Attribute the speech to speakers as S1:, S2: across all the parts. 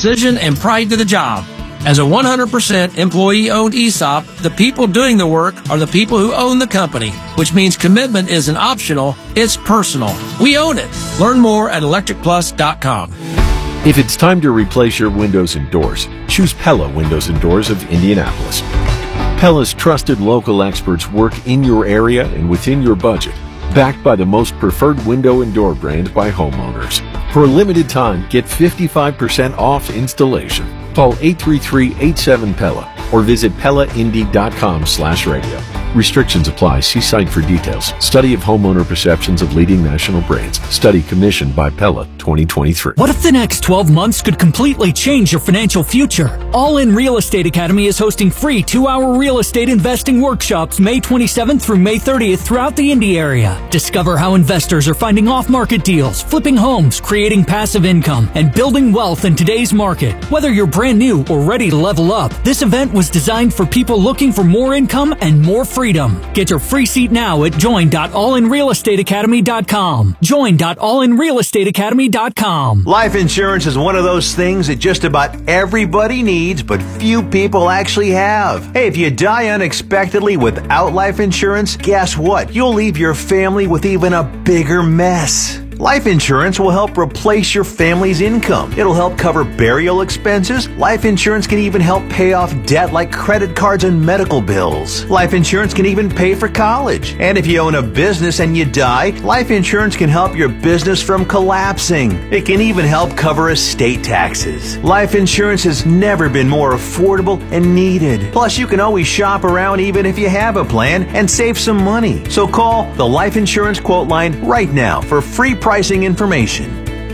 S1: precision and pride to the job. As a 100% employee-owned ESOP, the people doing the work are the people who own the company, which means commitment isn't optional, it's personal. We own it. Learn more at electricplus.com.
S2: If it's time to replace your windows and doors, choose Pella Windows and Doors of Indianapolis. Pella's trusted local experts work in your area and within your budget, backed by the most preferred window and door brand by homeowners. For a limited time, get 55% off installation. Call 833-87-PELLA or visit PellaIndy.com/radio. Restrictions apply. See site for details. Study of homeowner perceptions of leading national brands. Study commissioned by Pella 2023.
S3: What if the next 12 months could completely change your financial future? All In Real Estate Academy is hosting free 2-hour real estate investing workshops May 27th through May 30th throughout the Indy area. Discover how investors are finding off-market deals, flipping homes, creating passive income, and building wealth in today's market. Whether you're brand new or ready to level up, this event was designed for people looking for more income and more freedom. Get your free seat now at join.allinrealestateacademy.com. Join.allinrealestateacademy.com.
S4: Life insurance is one of those things that just about everybody needs, but few people actually have. Hey, if you die unexpectedly without life insurance, guess what? You'll leave your family with even a bigger mess. Life insurance will help replace your family's income. It'll help cover burial expenses. Life insurance can even help pay off debt like credit cards and medical bills. Life insurance can even pay for college. And if you own a business and you die, life insurance can help your business from collapsing. It can even help cover estate taxes. Life insurance has never been more affordable and needed. Plus, you can always shop around even if you have a plan and save some money. So call the Life Insurance Quote Line right now for free pricing information.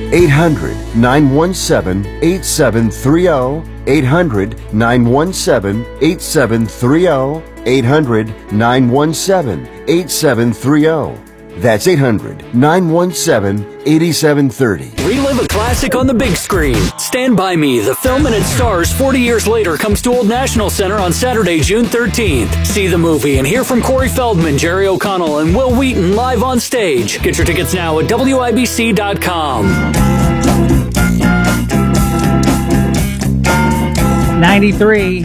S5: 800-917-8730. 800-917-8730. 800-917-8730. That's 800-917-8730.
S3: Relive a classic on the big screen. Stand By Me, the film and its stars 40 years later, comes to Old National Center on Saturday, June 13th. See the movie and hear from Corey Feldman, Jerry O'Connell, and Will Wheaton live on stage. Get your tickets now at WIBC.com.
S6: 93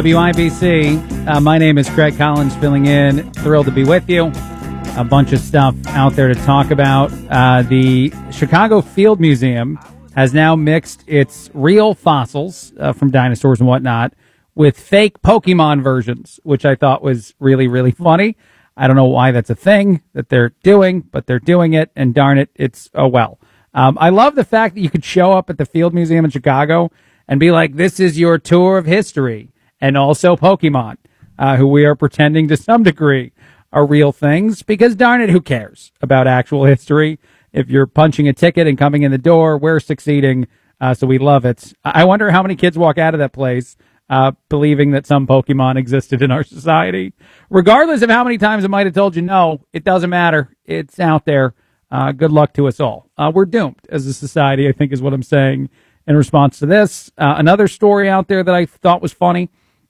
S6: WIBC. My name is Craig Collins, filling in. Thrilled to be with you. A bunch of stuff out there to talk about. The Chicago Field Museum has now mixed its real fossils from dinosaurs and whatnot with fake Pokemon versions, which I thought was really, really funny. I don't know why that's a thing that they're doing, but they're doing it, and darn it, it's, oh well. I love the fact that you could show up at the Field Museum in Chicago and be like, this is your tour of history, and also Pokemon, who we are pretending to some degree are real things, because darn it, who cares about actual history? If you're punching a ticket and coming in the door, we're succeeding, so we love it. I wonder how many kids walk out of that place believing that some Pokemon existed in our society. Regardless of how many times I might have told you no, it doesn't matter. It's out there. Good luck to us all. We're doomed as a society, I think is what I'm saying in response to this. Another story out there that I thought was funny.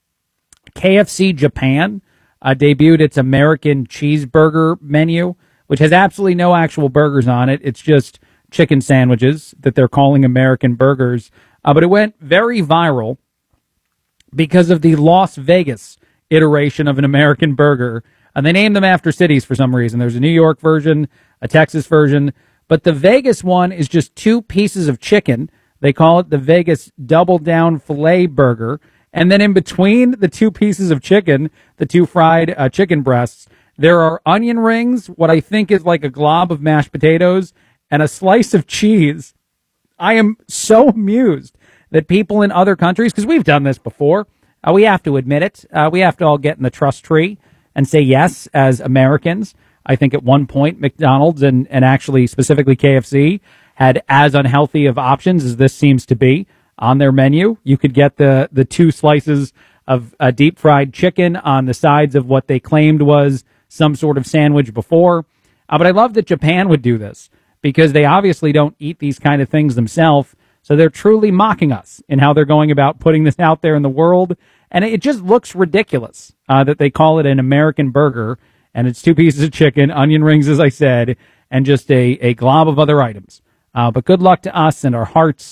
S6: KFC Japan debuted its American cheeseburger menu, which has absolutely no actual burgers on it. It's just chicken sandwiches that they're calling American burgers. But it went very viral because of the Las Vegas iteration of an American burger. And they named them after cities for some reason. There's a New York version, a Texas version. But the Vegas one is just 2 pieces of chicken. They call it the Vegas Double Down Filet Burger. And then in between the 2 pieces of chicken, the 2 fried chicken breasts, there are onion rings, what I think is like a glob of mashed potatoes, and a slice of cheese. I am so amused that people in other countries, because we've done this before, we have to admit it. We have to all get in the trust tree and say yes as Americans. I think at one point McDonald's and actually specifically KFC had as unhealthy of options as this seems to be. On their menu, you could get the 2 slices of deep fried chicken on the sides of what they claimed was some sort of sandwich before. But I love that Japan would do this because they obviously don't eat these kind of things themselves. So they're truly mocking us in how they're going about putting this out there in the world. And it just looks ridiculous that they call it an American burger. And it's 2 pieces of chicken, onion rings, as I said, and just a glob of other items. But good luck to us, and our hearts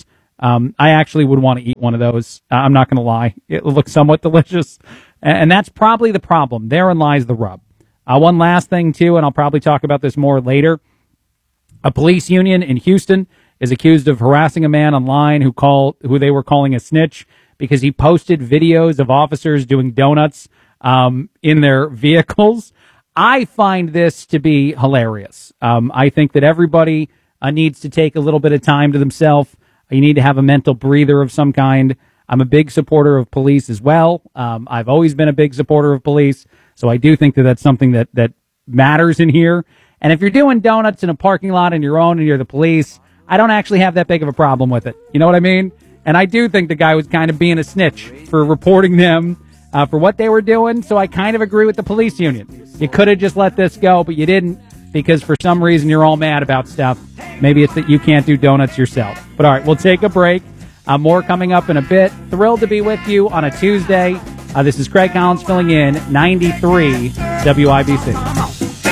S6: I actually would want to eat one of those. I'm not going to lie. It looks somewhat delicious. And that's probably the problem. Therein lies the rub. One last thing, too, and I'll probably talk about this more later. A police union in Houston is accused of harassing a man online who they were calling a snitch because he posted videos of officers doing donuts in their vehicles. I find this to be hilarious. I think that everybody needs to take a little bit of time to themselves. You need to have a mental breather of some kind. I'm a big supporter of police as well. I've always been a big supporter of police, so I do think that that's something that matters in here. And if you're doing donuts in a parking lot on your own and you're the police, I don't actually have that big of a problem with it. You know what I mean? And I do think the guy was kind of being a snitch for reporting them for what they were doing, so I kind of agree with the police union. You could have just let this go, but you didn't because for some reason you're all mad about stuff. Maybe it's that you can't do donuts yourself. But all right, we'll take a break. More coming up in a bit. Thrilled to be with you on a Tuesday. This is Craig Collins filling in 93 WIBC.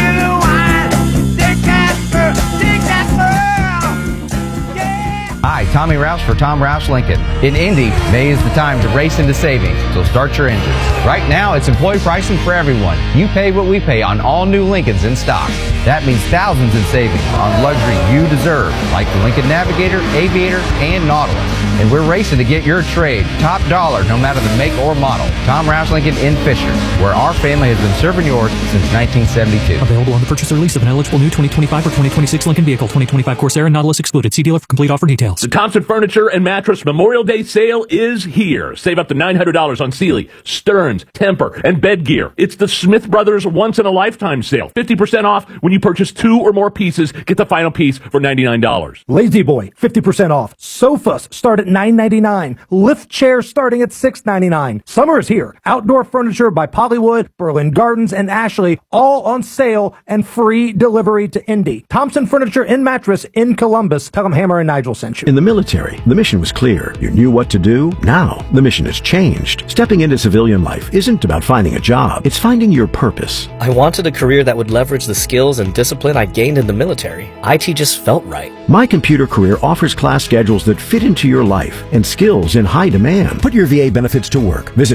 S7: Hi, Tommy Rouse for Tom Rouse Lincoln. In Indy, May is the time to race into savings, so start your engines. Right now, it's employee pricing for everyone. You pay what we pay on all new Lincolns in stock. That means thousands in savings on luxury you deserve, like the Lincoln Navigator, Aviator, and Nautilus. And we're racing to get your trade top dollar no matter the make or model. Tom Rouse Lincoln in Fisher, where our family has been serving yours since 1972.
S3: Available on the purchase or lease of an eligible new 2025 or 2026 Lincoln vehicle. 2025 Corsair and Nautilus excluded. See dealer for complete offer details.
S8: The Thompson Furniture and Mattress Memorial Day sale is here. Save up to $900 on Sealy, Stearns, Tempur, and bed gear. It's the Smith Brothers once-in-a-lifetime sale. 50% off when you purchase 2 or more pieces. Get the final piece for $99.
S9: Lazy Boy, 50% off. Sofas start at $9.99. Lift chairs starting at $6.99. Summer is here. Outdoor furniture by Pollywood, Berlin Gardens, and Ashley, all on sale and free delivery to Indy. Thompson Furniture and Mattress in Columbus. Tell them Hammer and Nigel sent you.
S2: In the military, the mission was clear. You knew what to do. Now, the mission has changed. Stepping into civilian life isn't about finding a job. It's finding your purpose.
S10: I wanted a career that would leverage the skills and discipline I gained in the military. IT just felt right.
S2: My Computer Career offers class schedules that fit into your life and skills in high demand.
S11: Put your VA benefits to work. Visit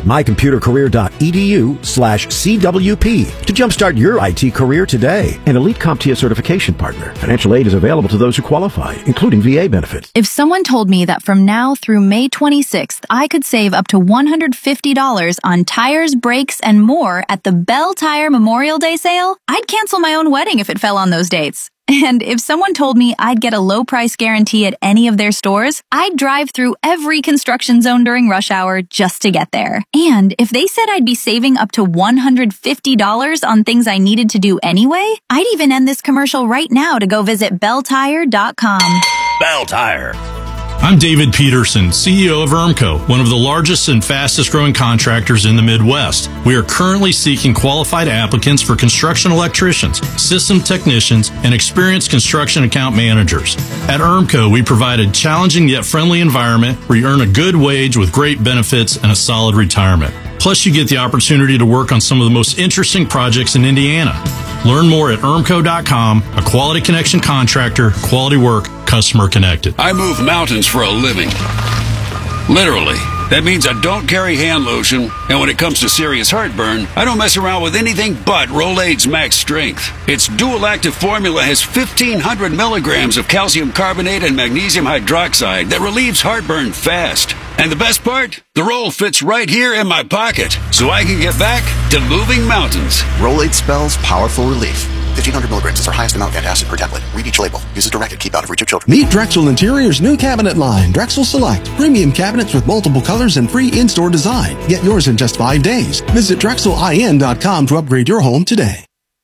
S11: mycomputercareer.edu/CWP to jumpstart your IT career today.
S2: An Elite CompTIA certification partner. Financial aid is available to those who qualify, including VA benefits.
S12: If someone told me that from now through May 26th, I could save up to $150 on tires, brakes, and more at the Bell Tire Memorial Day sale, I'd cancel my own wedding if it fell on those dates. And if someone told me I'd get a low price guarantee at any of their stores, I'd drive through every construction zone during rush hour just to get there. And if they said I'd be saving up to $150 on things I needed to do anyway, I'd even end this commercial right now to go visit belltire.com.
S13: Bell Tire. I'm David Peterson, CEO of ERMCO, one of the largest and fastest growing contractors in the Midwest. We are currently seeking qualified applicants for construction electricians, system technicians, and experienced construction account managers. At ERMCO, we provide a challenging yet friendly environment where you earn a good wage with great benefits and a solid retirement. Plus, you get the opportunity to work on some of the most interesting projects in Indiana. Learn more at ERMCO.com, a quality connection contractor, quality work, customer connected.
S14: I move mountains for a living. Literally. That means I don't carry hand lotion, and when it comes to serious heartburn, I don't mess around with anything but Rolaids Max Strength. Its dual-active formula has 1,500 milligrams of calcium carbonate and magnesium hydroxide that relieves heartburn fast. And the best part? The roll fits right here in my pocket, so I can get back to moving mountains.
S15: Rolaids spells powerful relief. 1,500 milligrams is our highest amount of antacid per tablet. Read each label. Use as directed. Keep out of reach of children.
S16: Meet Drexel Interior's new cabinet line, Drexel Select. Premium cabinets with multiple colors and free in-store design. Get yours in just 5 days. Visit DrexelIN.com to upgrade your home today.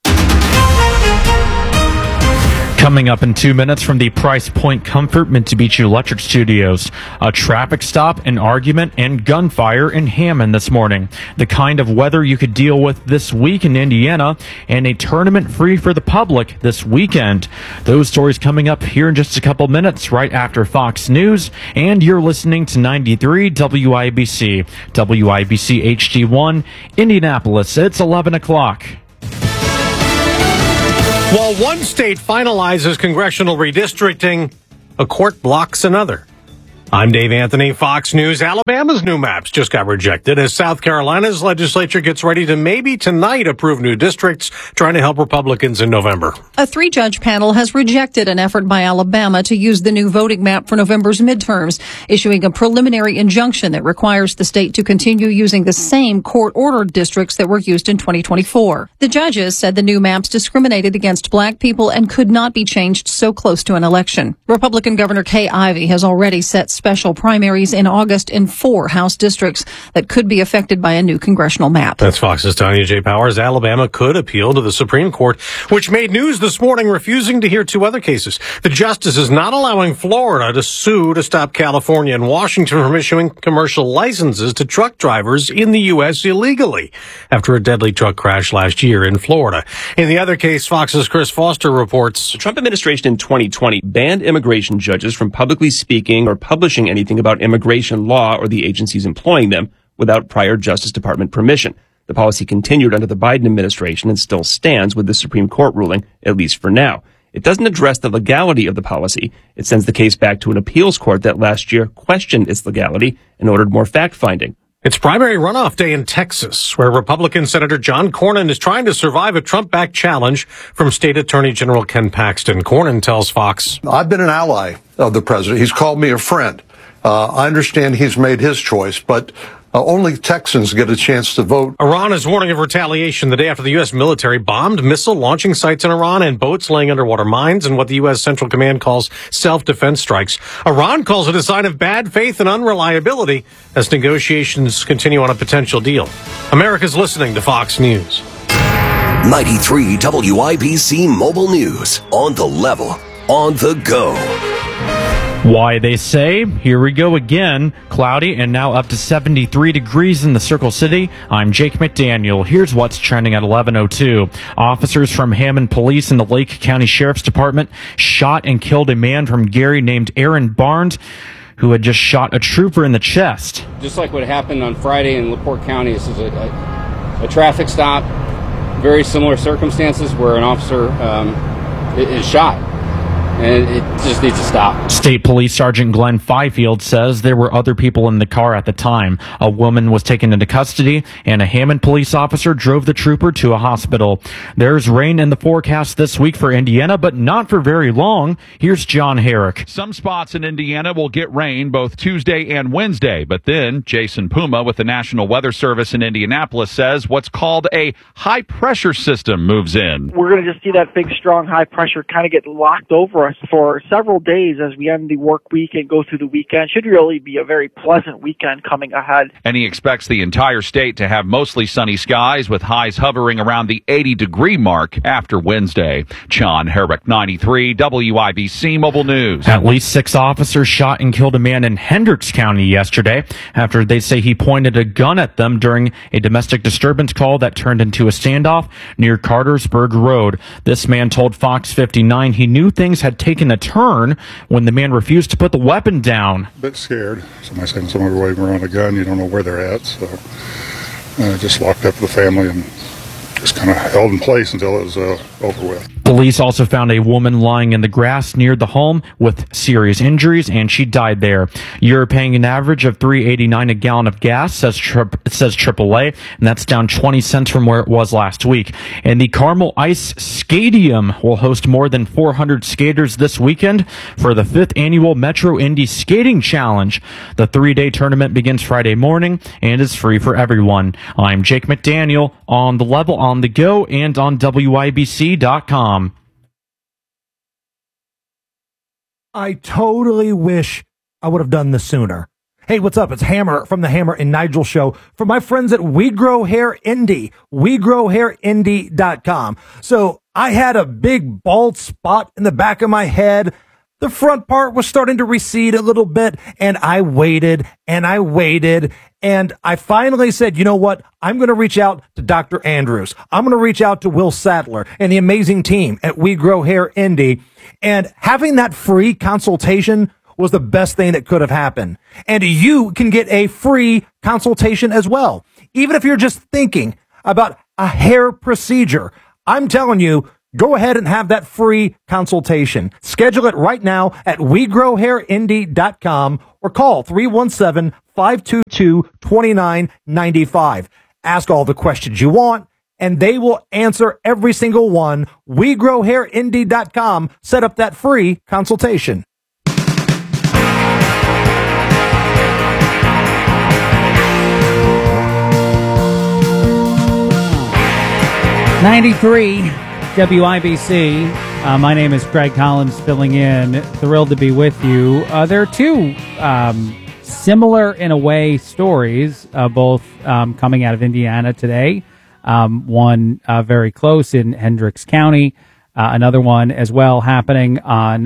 S17: Coming up in 2 minutes from the Price Point Comfort Mitsubishi Electric Studios, a traffic stop, an argument, and gunfire in Hammond this morning. The kind of weather you could deal with this week in Indiana, and a tournament free for the public this weekend. Those stories coming up here in just a couple minutes, right after Fox News, and you're listening to 93 WIBC, WIBC HD1, Indianapolis. It's 11 o'clock.
S18: While one state finalizes congressional redistricting, a court blocks another. I'm Dave Anthony, Fox News. Alabama's new maps just got rejected as South Carolina's legislature gets ready to maybe tonight approve new districts, trying to help Republicans in November.
S19: A 3-judge panel has rejected an effort by Alabama to use the new voting map for November's midterms, issuing a preliminary injunction that requires the state to continue using the same court-ordered districts that were used in 2024. The judges said the new maps discriminated against black people and could not be changed so close to an election. Republican Governor Kay Ivey has already set special primaries in August in 4 House districts that could be affected by a new congressional map.
S18: That's Fox's Tanya J. Powers. Alabama could appeal to the Supreme Court, which made news this morning, refusing to hear 2 other cases. The justice is not allowing Florida to sue to stop California and Washington from issuing commercial licenses to truck drivers in the U.S. illegally after a deadly truck crash last year in Florida. In the other case, Fox's Chris Foster reports.
S20: The Trump administration in 2020 banned immigration judges from publicly speaking or publishing anything about immigration law or the agencies employing them without prior Justice Department permission. The policy continued under the Biden administration and still stands with the Supreme Court ruling, at least for now. It doesn't address the legality of the policy. It sends the case back to an appeals court that last year questioned its legality and ordered more fact-finding.
S18: It's primary runoff day in Texas, where Republican Senator John Cornyn is trying to survive a Trump-backed challenge from State Attorney General Ken Paxton. Cornyn tells Fox,
S21: I've been an ally of the president. He's called me a friend. I understand he's made his choice, but only Texans get a chance to vote.
S18: Iran is warning of retaliation the day after the U.S. military bombed missile launching sites in Iran and boats laying underwater mines in what the U.S. Central Command calls self-defense strikes. Iran calls it a sign of bad faith and unreliability as negotiations continue on a potential deal. America's listening to Fox News.
S22: 93 WIBC Mobile News. On the level, on the go.
S17: Why they say, here we go again. Cloudy and now up to 73 degrees in the Circle City. I'm Jake McDaniel. Here's what's trending at 11:02. Officers from Hammond Police and the Lake County Sheriff's Department shot and killed a man from Gary named Aaron Barnes, who had just shot a trooper in the chest.
S23: Just like what happened on Friday in LaPorte County, this is a traffic stop. Very similar circumstances where an officer is shot. And it just needs to stop.
S17: State Police Sergeant Glenn Fifield says there were other people in the car at the time. A woman was taken into custody, and a Hammond police officer drove the trooper to a hospital. There's rain in the forecast this week for Indiana, but not for very long. Here's John Herrick.
S24: Some spots in Indiana will get rain both Tuesday and Wednesday, but then Jason Puma with the National Weather Service in Indianapolis says what's called a high-pressure system moves in.
S25: We're going to just see that big, strong, high pressure kind of get locked over us for several days as we end the work week and go through the weekend. Should really be a very pleasant weekend coming ahead.
S24: And he expects the entire state to have mostly sunny skies with highs hovering around the 80-degree mark after Wednesday. John Herrick, 93 WIBC Mobile News.
S17: At least 6 officers shot and killed a man in Hendricks County yesterday after they say he pointed a gun at them during a domestic disturbance call that turned into a standoff near Cartersburg Road. This man told Fox 59 he knew things had taken a turn when the man refused to put the weapon down.
S26: A bit scared. Somebody saying somebody waving around a gun, you don't know where they're at, so just locked up the family and just kind of held in place until it was over with.
S17: Police also found a woman lying in the grass near the home with serious injuries, and she died there. You're paying an average of $3.89 a gallon of gas, says AAA, and that's down 20 cents from where it was last week. And the Carmel Ice Stadium will host more than 400 skaters this weekend for the 5th annual Metro Indy Skating Challenge. The 3-day tournament begins Friday morning and is free for everyone. I'm Jake McDaniel, on the level, on the go, and on WIBC.com.
S9: I totally wish I would have done this sooner. Hey, what's up? It's Hammer from the Hammer and Nigel Show for my friends at We Grow Hair Indy, WeGrowHairIndy.com. So I had a big bald spot in the back of my head. The front part was starting to recede a little bit, and I waited, and I finally said, you know what? I'm going to reach out to Dr. Andrews. I'm going to reach out to Will Sadler and the amazing team at We Grow Hair Indy. And having that free consultation was the best thing that could have happened. And you can get a free consultation as well. Even if you're just thinking about a hair procedure, I'm telling you, Go ahead and have that free consultation. Schedule it right now at WeGrowHairIndy.com or call 317-522-2995. Ask all the questions you want, and they will answer every single one. WeGrowHairIndy.com. Set up that free consultation.
S1: '93 WIBC. My name is Craig Collins, filling in. Thrilled to be with you. There are two similar, in a way, stories, both coming out of Indiana today. One very close in Hendricks County. Another one as well happening on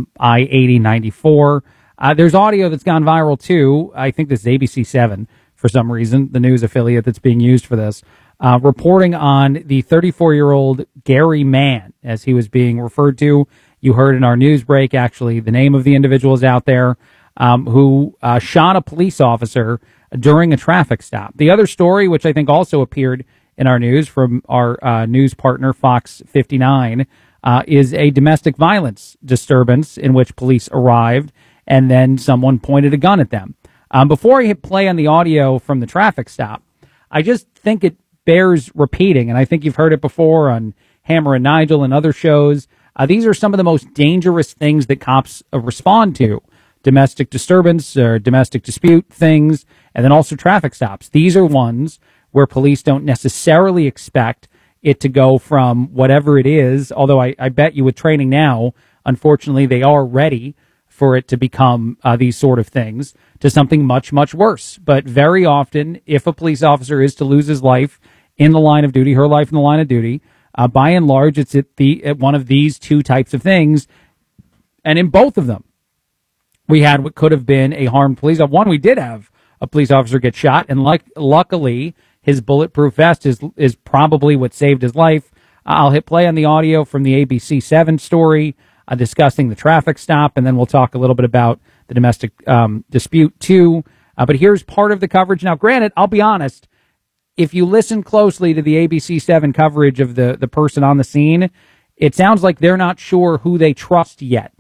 S1: I-80-94. There's audio that's gone viral, too. I think this is ABC7 for some reason, the news affiliate that's being used for this. Reporting on the 34-year-old Gary Mann, as he was being referred to. You heard in our news break, actually, the name of the individual is out there, who shot a police officer during a traffic stop. The other story, which I think also appeared in our news from our news partner, Fox 59, is a domestic violence disturbance in which police arrived and then someone pointed a gun at them. Before I hit play on the audio from the traffic stop, I just think it bears repeating, and I think you've heard it before on Hammer and Nigel and other shows. These are some of the most dangerous things that cops respond to. Domestic disturbance or domestic dispute things, and then also traffic stops. These are ones where police don't necessarily expect it to go from whatever it is, although I bet you with training now, unfortunately, they are ready for it to become these sort of things, to something much, much worse. But very often, if a police officer is to lose his life in the line of duty, her life in the line of duty, by and large, it's at one of these two types of things. And in both of them, we had what could have been a harmed police officer. One, we did have a police officer get shot, and luckily, his bulletproof vest is probably what saved his life. I'll hit play on the audio from the ABC7 story discussing the traffic stop, and then we'll talk a little bit about the domestic dispute, too. But here's part of the coverage. Now, granted, I'll be honest, if you listen closely to the ABC7 coverage of the person on the scene, it sounds like they're not sure who they trust yet.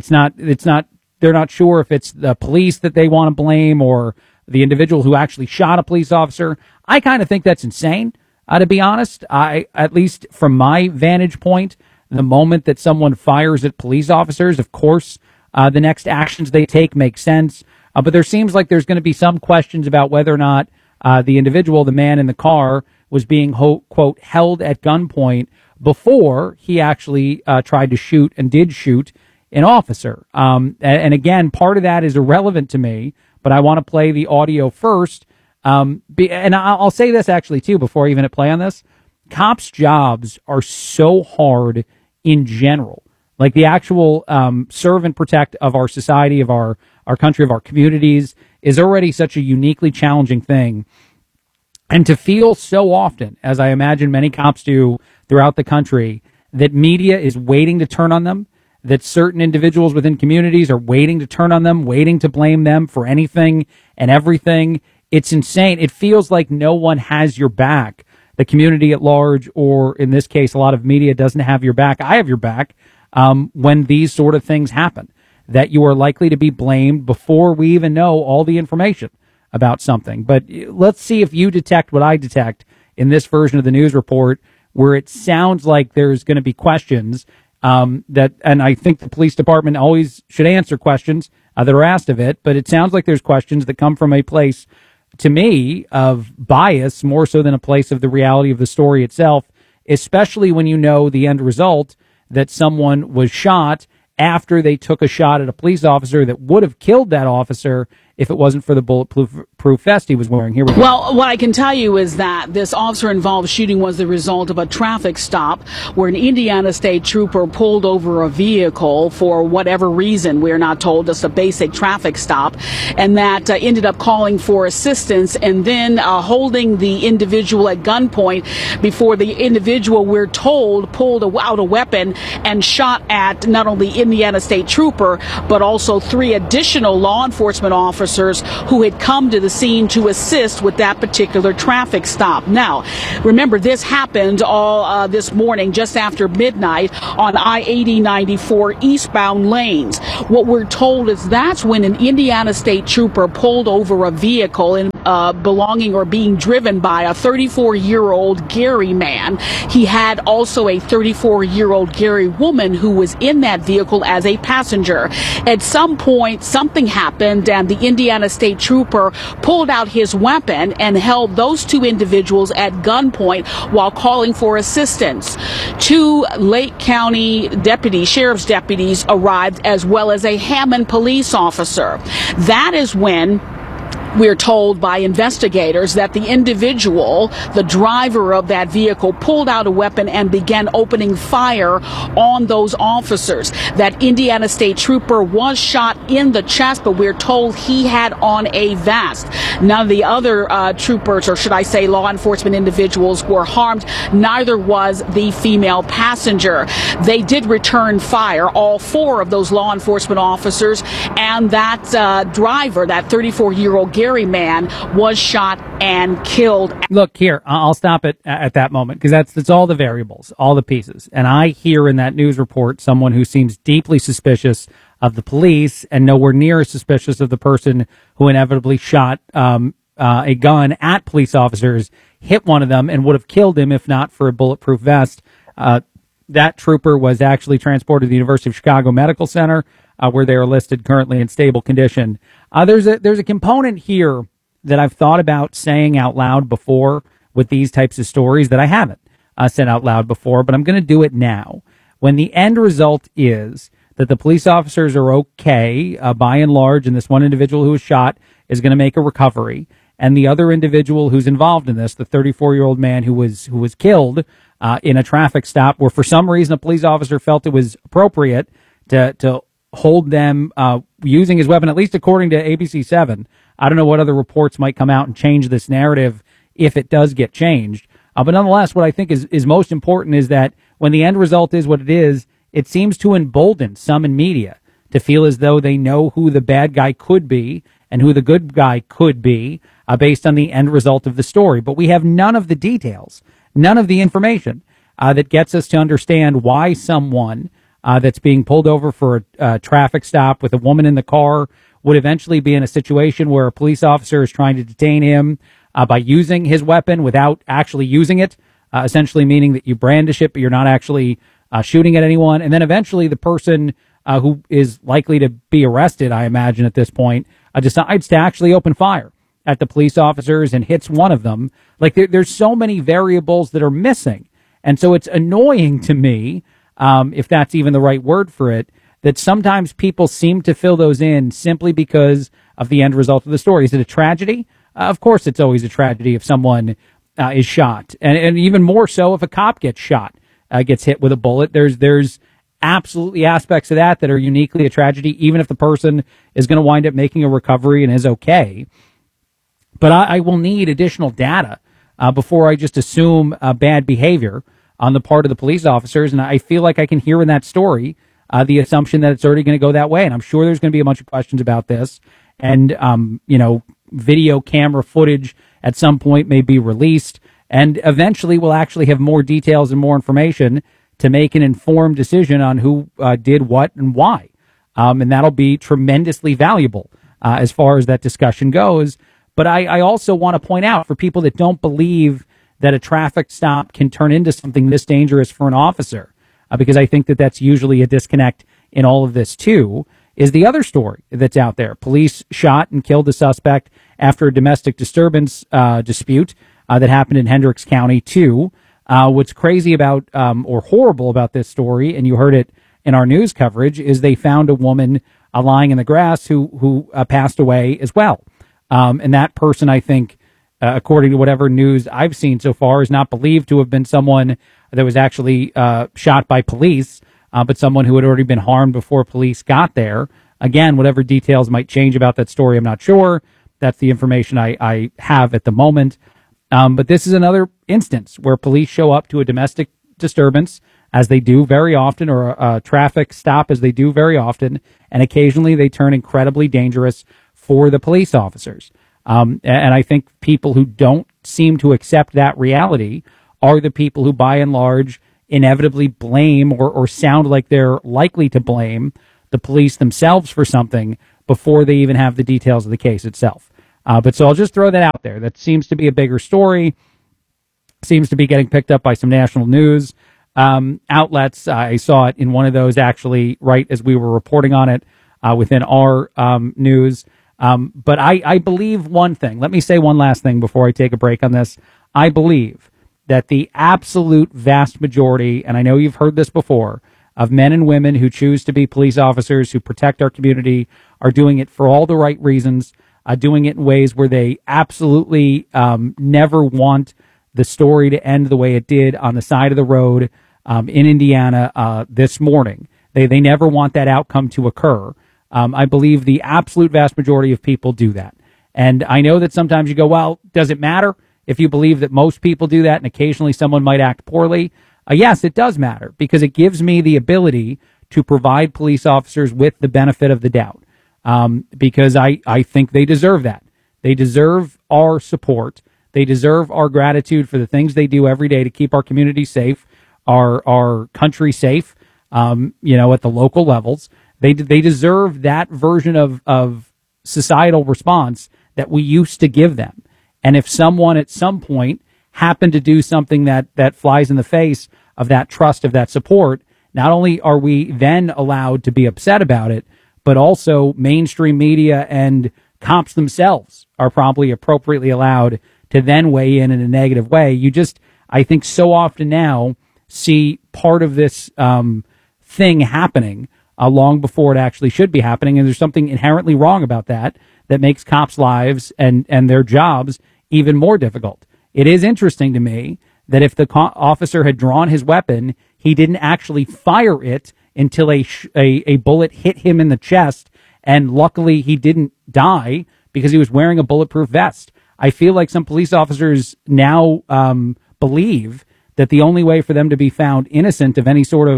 S1: They're not sure if it's the police that they want to blame or the individual who actually shot a police officer. I kind of think that's insane, to be honest. At least from my vantage point, the moment that someone fires at police officers, of course, the next actions they take make sense. But there seems like there's going to be some questions about whether or not the individual, the man in the car, was being, quote, held at gunpoint before he actually tried to shoot and did shoot an officer. And again, part of that is irrelevant to me, but I want to play the audio first. And I'll say this actually, too, before I even hit play on this. Cops' jobs are so hard in general. Like the actual serve and protect of our society, of our country, of our communities is already such a uniquely challenging thing. And to feel so often, as I imagine many cops do throughout the country, that media is waiting to turn on them, that certain individuals within communities are waiting to turn on them, waiting to blame them for anything and everything. It's insane. It feels like no one has your back. The community at large, or in this case, a lot of media doesn't have your back. I have your back when these sort of things happen, that you are likely to be blamed before we even know all the information about something. But let's see if you detect what I detect in this version of the news report, where it sounds like there's going to be questions and I think the police department always should answer questions that are asked of it, but it sounds like there's questions that come from a place, to me, of bias more so than a place of the reality of the story itself, especially when you know the end result, that someone was shot after they took a shot at a police officer that would have killed that officer if it wasn't for the bulletproof vest he was wearing. Here we go.
S3: Well, what I can tell you is that this officer-involved shooting was the result of a traffic stop where an Indiana State Trooper pulled over a vehicle for whatever reason. We're not told, just a basic traffic stop, and that ended up calling for assistance and then holding the individual at gunpoint before the individual, we're told, pulled out a weapon and shot at not only Indiana State Trooper, but also 3 additional law enforcement officers officers who had come to the scene to assist with that particular traffic stop. Now, remember, this happened all this morning just after midnight on I-80-94 eastbound lanes. What we're told is that's when an Indiana State Trooper pulled over a vehicle belonging or being driven by a 34-year-old Gary man. He had also a 34-year-old Gary woman who was in that vehicle as a passenger. At some point, something happened, and the Indiana State Trooper pulled out his weapon and held those two individuals at gunpoint while calling for assistance. Two Lake County sheriff's deputies arrived, as well as a Hammond police officer. That is when we're told by investigators that the individual, the driver of that vehicle, pulled out a weapon and began opening fire on those officers. That Indiana State Trooper was shot in the chest, but we're told he had on a vest. None of the other troopers, or should I say law enforcement individuals, were harmed. Neither was the female passenger. They did return fire, all four of those law enforcement officers, and that driver, that 34-year-old Gary man, was shot and killed.
S1: Look here, I'll stop it at that moment, because that's all the variables, all the pieces. And I hear in that news report someone who seems deeply suspicious of the police and nowhere near suspicious of the person who inevitably shot a gun at police officers, hit one of them, and would have killed him if not for a bulletproof vest. That trooper was actually transported to the University of Chicago Medical Center, where they are listed currently in stable condition. There's a component here that I've thought about saying out loud before with these types of stories that I haven't said out loud before, but I'm going to do it now. When the end result is that the police officers are okay, by and large, and this one individual who was shot is going to make a recovery, and the other individual who's involved in this, the 34-year-old man who was killed in a traffic stop, where for some reason a police officer felt it was appropriate to hold them using his weapon, at least according to ABC 7. I don't know what other reports might come out and change this narrative if it does get changed. But nonetheless, what I think is most important is that when the end result is what it is, it seems to embolden some in media to feel as though they know who the bad guy could be and who the good guy could be based on the end result of the story. But we have none of the details, none of the information that gets us to understand why someone that's being pulled over for a traffic stop with a woman in the car would eventually be in a situation where a police officer is trying to detain him by using his weapon without actually using it, essentially meaning that you brandish it, but you're not actually shooting at anyone. And then eventually the person who is likely to be arrested, I imagine at this point, decides to actually open fire at the police officers and hits one of them. Like there's so many variables that are missing. And so it's annoying to me, if that's even the right word for it, that sometimes people seem to fill those in simply because of the end result of the story. Is it a tragedy? Of course it's always a tragedy if someone is shot. And even more so if a cop gets shot, gets hit with a bullet. There's absolutely aspects of that are uniquely a tragedy, even if the person is going to wind up making a recovery and is okay. But I will need additional data before I just assume bad behavior on the part of the police officers. And I feel like I can hear in that story the assumption that it's already going to go that way. And I'm sure there's going to be a bunch of questions about this. And, video camera footage at some point may be released. And eventually we'll actually have more details and more information to make an informed decision on who did what and why. And that'll be tremendously valuable as far as that discussion goes. But I also want to point out for people that don't believe that a traffic stop can turn into something this dangerous for an officer, because I think that that's usually a disconnect in all of this too, is the other story that's out there. Police shot and killed the suspect after a domestic disturbance dispute that happened in Hendricks County too. What's crazy about or horrible about this story, and you heard it in our news coverage, is they found a woman lying in the grass who passed away as well. And that person, I think, according to whatever news I've seen so far, is not believed to have been someone that was actually shot by police, but someone who had already been harmed before police got there. Again, whatever details might change about that story, I'm not sure. That's the information I have at the moment. But this is another instance where police show up to a domestic disturbance, as they do very often, or a traffic stop, as they do very often, and occasionally they turn incredibly dangerous for the police officers. And I think people who don't seem to accept that reality are the people who, by and large, inevitably blame or sound like they're likely to blame the police themselves for something before they even have the details of the case itself. But so I'll just throw that out there. That seems to be a bigger story, seems to be getting picked up by some national news outlets. I saw it in one of those actually right as we were reporting on it within our news. But I believe one thing. Let me say one last thing before I take a break on this. I believe that the absolute vast majority, and I know you've heard this before, of men and women who choose to be police officers, who protect our community, are doing it for all the right reasons, doing it in ways where they absolutely never want the story to end the way it did on the side of the road in Indiana this morning. They never want that outcome to occur. I believe the absolute vast majority of people do that. And I know that sometimes you go, well, does it matter if you believe that most people do that and occasionally someone might act poorly? Yes, it does matter, because it gives me the ability to provide police officers with the benefit of the doubt, because I think they deserve that. They deserve our support. They deserve our gratitude for the things they do every day to keep our community safe, our country safe, at the local levels. They deserve that version of societal response that we used to give them. And if someone at some point happened to do something that flies in the face of that trust, of that support, not only are we then allowed to be upset about it, but also mainstream media and cops themselves are probably appropriately allowed to then weigh in a negative way. You just, I think, so often now see part of this thing happening long before it actually should be happening, and there's something inherently wrong about that makes cops' lives and their jobs even more difficult. It is interesting to me that if the officer had drawn his weapon, he didn't actually fire it until a bullet hit him in the chest, and luckily he didn't die because he was wearing a bulletproof vest. I feel like some police officers now believe that the only way for them to be found innocent of any sort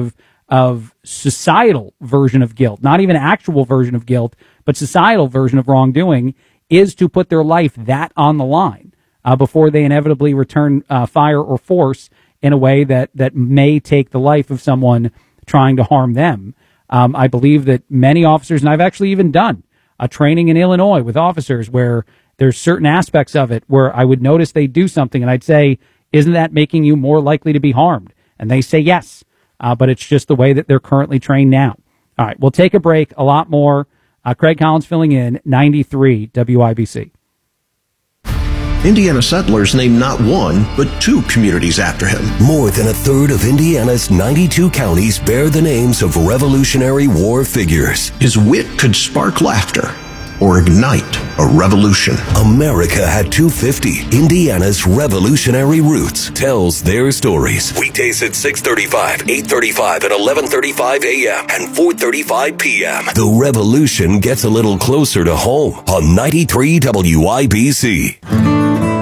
S1: of societal version of guilt, not even actual version of guilt, but societal version of wrongdoing, is to put their life that on the line before they inevitably return fire or force in a way that may take the life of someone trying to harm them. I believe that many officers, and I've actually even done a training in Illinois with officers where there's certain aspects of it where I would notice they do something and I'd say, isn't that making you more likely to be harmed? And they say yes, but it's just the way that they're currently trained now. All right, we'll take a break. A lot more. Craig Collins filling in, 93 WIBC.
S11: Indiana settlers named not one, but 2 communities after him.
S22: More than a third of Indiana's 92 counties bear the names of Revolutionary War figures.
S11: His wit could spark laughter or ignite a revolution.
S22: America at 250, Indiana's Revolutionary Roots, tells their stories. Weekdays at 6:35, 8:35, and 11:35 a.m. and 4:35 p.m. The revolution gets a little closer to home on 93 WIBC.